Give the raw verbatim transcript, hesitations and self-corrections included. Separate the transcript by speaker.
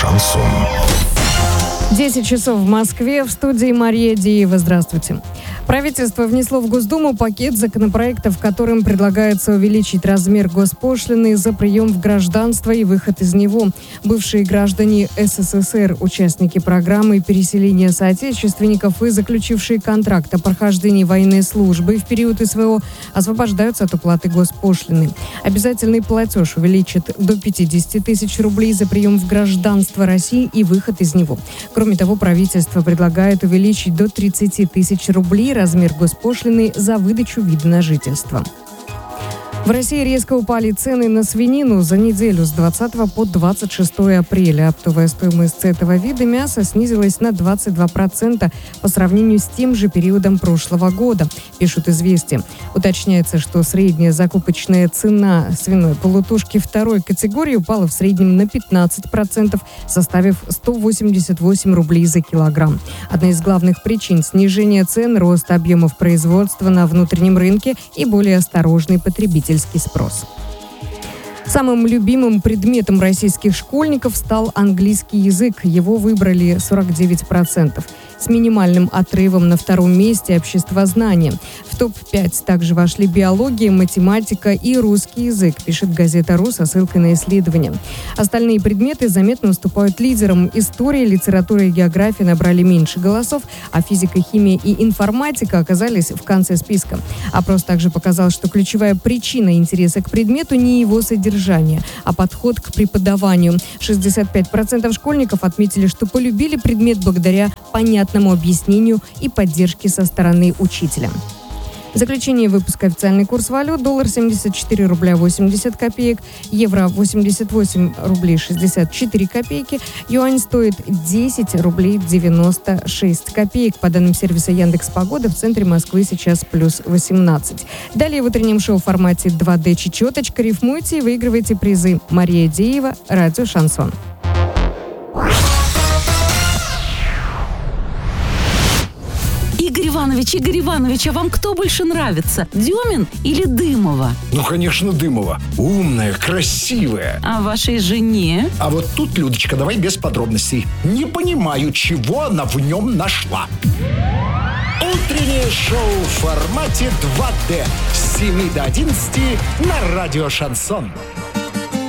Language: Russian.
Speaker 1: Шансон.
Speaker 2: десять часов в Москве. В студии Мария Деева. Здравствуйте. Правительство внесло в Госдуму пакет законопроектов, которым предлагается увеличить размер госпошлины за прием в гражданство и выход из него. Бывшие граждане СССР, участники программы переселения соотечественников и заключившие контракт о прохождении военной службы в период СВО освобождаются от уплаты госпошлины. Обязательный платеж увеличит до пятидесяти тысяч рублей за прием в гражданство России и выход из него. Кроме того, правительство предлагает увеличить до тридцати тысяч рублей размер госпошлины за выдачу вида на жительство. В России резко упали цены на свинину за неделю с двадцатого по двадцать шестое апреля. Оптовая стоимость этого вида мяса снизилась на двадцать два процента по сравнению с тем же периодом прошлого года, пишут «Известия». Уточняется, что средняя закупочная цена свиной полутушки второй категории упала в среднем на пятнадцать процентов, составив сто восемьдесят восемь рублей за килограмм. Одна из главных причин снижения цен – рост объемов производства на внутреннем рынке и более осторожный потребитель. Спрос. Самым любимым предметом российских школьников стал английский язык. Его выбрали сорок девять процентов. С минимальным отрывом на втором месте обществознание. В топ пять также вошли биология, математика и русский язык, пишет газета «Ру» со ссылкой на исследование. Остальные предметы заметно уступают лидерам. История, литература и география набрали меньше голосов, а физика, химия и информатика оказались в конце списка. Опрос также показал, что ключевая причина интереса к предмету не его содержание, а подход к преподаванию. шестьдесят пять процентов школьников отметили, что полюбили предмет благодаря понятному объяснению и поддержке со стороны учителя. В заключение выпуска официальный курс валют: доллар семьдесят четыре рубля восемьдесят копеек, евро восемьдесят восемь рублей шестьдесят четыре копейки, юань стоит десять рублей девяносто шесть копеек. По данным сервиса Яндекс.Погода, в центре Москвы сейчас плюс восемнадцать. Далее в утреннем шоу в формате два дэ чечеточка. Рифмуйте и выигрывайте призы. Мария Деева, радио «Шансон».
Speaker 3: Игорь Иванович, Игорь Иванович, а вам кто больше нравится, Дюмин или Дымова?
Speaker 1: Ну, конечно, Дымова. Умная, красивая.
Speaker 3: А вашей жене?
Speaker 4: А вот тут, Людочка, давай без подробностей. Не понимаю, чего она в нем нашла. Утреннее шоу в формате два дэ с семи до одиннадцати на радио «Шансон».